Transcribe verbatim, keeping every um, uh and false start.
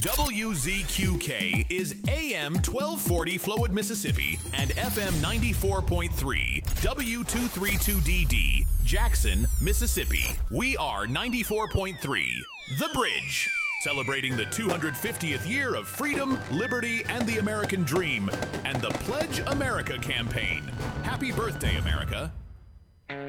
W Z Q K is A M twelve forty Flowood, Mississippi, and F M ninety-four point three W two thirty-two D D, Jackson, Mississippi. We are ninety-four point three, The Bridge, celebrating the two hundred fiftieth year of freedom, liberty, and the American dream, and the Pledge America campaign. Happy birthday, America.